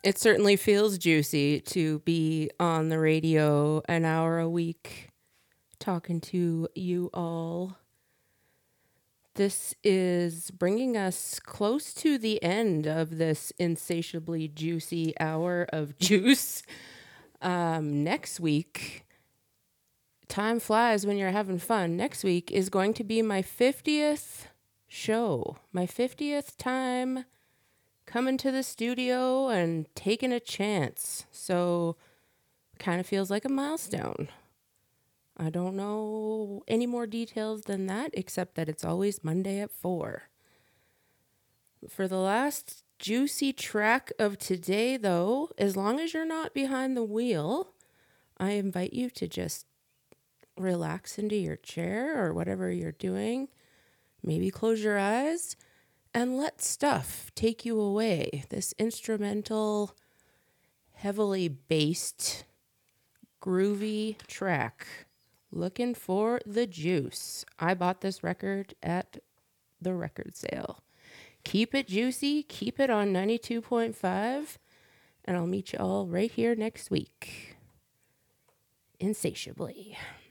It certainly feels juicy to be on the radio an hour a week talking to you all. This is bringing us close to the end of this insatiably juicy hour of juice. Next week, time flies when you're having fun. Next week is going to be my 50th show, my 50th time coming to the studio and taking a chance. So kind of feels like a milestone. I don't know any more details than that, except that it's always Monday at 4. For the last juicy track of today, though, as long as you're not behind the wheel, I invite you to just relax into your chair or whatever you're doing. Maybe close your eyes and let stuff take you away. This instrumental, heavily bassed, groovy track. Looking for the juice. I bought this record at the record sale. Keep it juicy. Keep it on 92.5. And I'll meet you all right here next week. Insatiably.